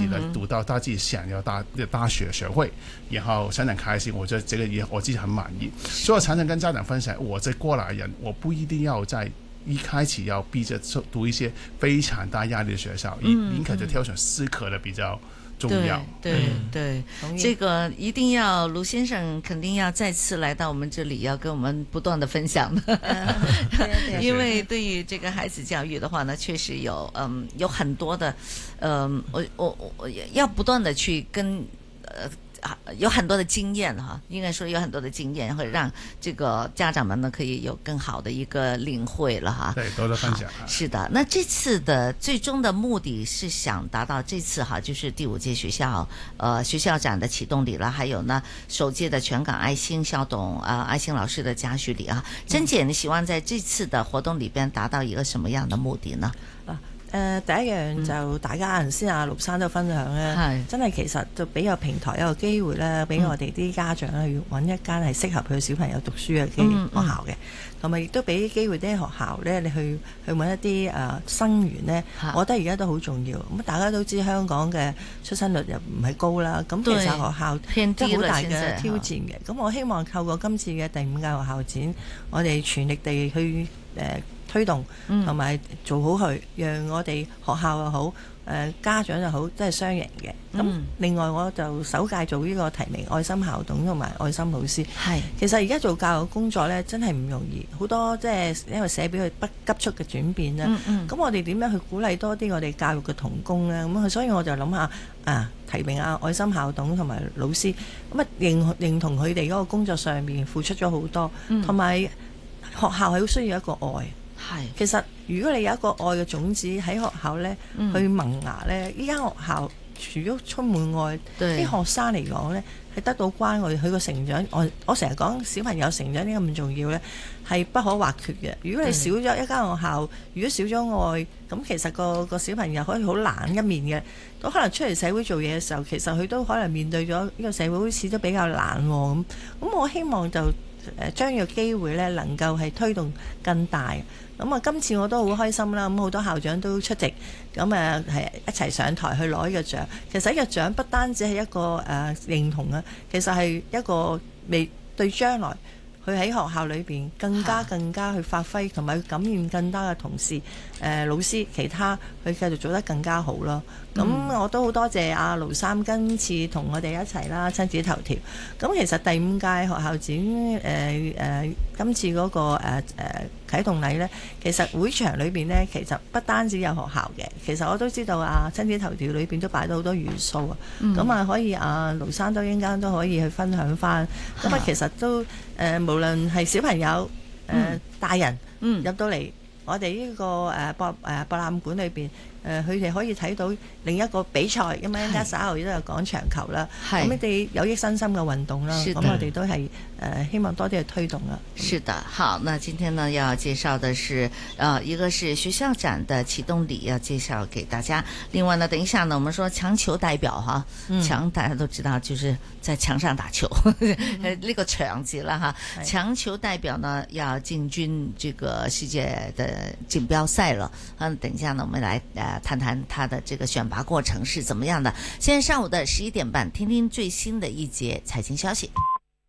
的读到他自己想要大学学会，然后想想开心，我觉得这个也我自己很满意。所以我常常跟家长分享，我这过来人，我不一定要在一开始要逼着读一些非常大压力的学校，宁可就挑选适可的比较重要。 对，这个一定要卢先生肯定要再次来到我们这里，要跟我们不断的分享的。因为对于这个孩子教育的话呢，确实有很多的我要不断的去跟有很多的经验哈，应该说有很多的经验，会让这个家长们呢可以有更好的一个领会了哈。 对，多多分享。 是的，那这次的最终的目的是想达到这次哈，就是第5届学校展的启动礼了，还有呢首届的全港爱心校董爱心老师的嘉许礼啊。珍姐，你希望在这次的活动里邊達到一個什麼樣的目的呢？ 第一樣就大家頭先盧生都分享咧，真係其實就俾個平台一個機會咧，俾我哋啲家長去揾一間係適合佢小朋友讀書嘅學校嘅，同埋亦都俾機會啲學校咧，你去揾一啲生源咧，我覺得而家都好重要。咁大家都知香港嘅出生率又唔係高啦，咁其實學校即係好大嘅挑戰嘅。咁我希望透過今次嘅第5屆學校展，我哋全力地去推動同埋做好佢，讓我哋學校又好家長又好，即係雙贏嘅。咁另外我就首屆做呢個提名愛心校董同埋愛心老師。其實而家做教育工作呢，真係唔容易，好多即係因為社會佢不急速嘅轉變啦。咁我哋點樣去鼓勵多啲我哋教育嘅同工呢？咁所以我就諗下提名愛心校董同埋老師，咁認同佢哋嗰個工作上面付出咗好多，同埋學校係好需要一個愛。其實如果你有一個愛嘅種子喺學校呢，去萌芽呢，呢間學校除咗充滿愛，啲學生嚟講呢，係得到關愛，佢個成長，我成日講小朋友成長呢個咁重要呢，係不可或缺嘅。如果你少咗一間學校，如果少咗愛，咁其實個小朋友可以好冷一面嘅，都可能出嚟社會做嘢嘅時候，其實佢都可能面對咗呢個社會好似都比較冷喎咁我希望就將呢個機會呢能夠係推動更大。咁今次我都好開心啦，咁好多校長都出席，咁係一齊上台去攞呢個獎。其實呢個獎不單止係一個認同啊，其實係一個未對將來佢喺學校裏邊更加去發揮，同埋去感染更多嘅同事、老師其他去繼續做得更加好咯。咁我都好多謝阿盧生今次同我哋一齊啦，親子頭條。咁其實第5屆學校展今次嗰個啟動禮呢，其實會場裏邊呢，其實不單止有學校嘅，其實我都知道親子頭條裏邊都擺到好多元素啊。咁可以盧生都應該都可以去分享翻。咁其實都無論係小朋友大人入到嚟我哋呢個博覽館裏邊，佢哋可以睇到另一個比賽，因為一陣稍後都有講長球啦，咁你哋有益身心嘅運動啦，咁我哋都係希望多啲去推動啦。 是的，好，那今天呢要介紹的是一個是學校展的啟動禮要介紹給大家，另外呢等一下呢我們說強球代表哈，強大家都知道就是在牆上打球呢個場字啦哈，強球代表呢要進軍這個世界的錦標賽了，等一下呢我們來談談他的這個選拔過程是怎麼樣的。現在上午的11點半，聽聽最新的一節財經消息。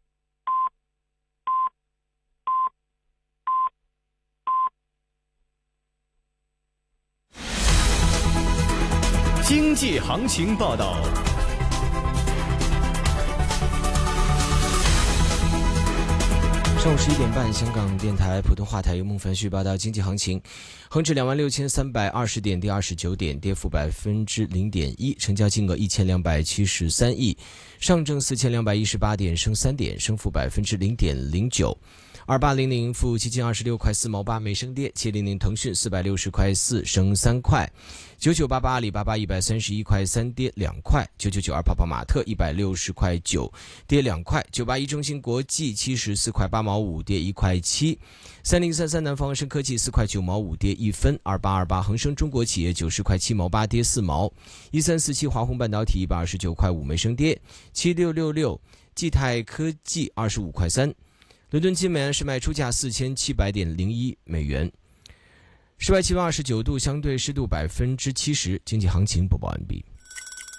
經濟行情報道。上午11點半，香港電台普通話台由孟凡旭報道經濟行情。恒指26,320點，跌29點，跌幅0.1%，成交金額1273億。上證4218點，升3點，升幅0.09%。2800富基金26塊4毛8沒升跌，700騰訊460塊4升3塊，9988阿里巴巴131塊3跌2塊，9992跑跑馬特160塊9跌2塊，981中芯國際74塊8毛5跌1塊7，3033南方恒生科技4塊9毛5跌1分，2828恒生中國企業90塊7毛8跌4毛，1347華虹半導體129塊5沒升跌，7666濟泰科技25塊3。倫敦金每盎司賣出價4700.01美元，室外氣溫29度，相對濕度70%。經濟行情播報完畢。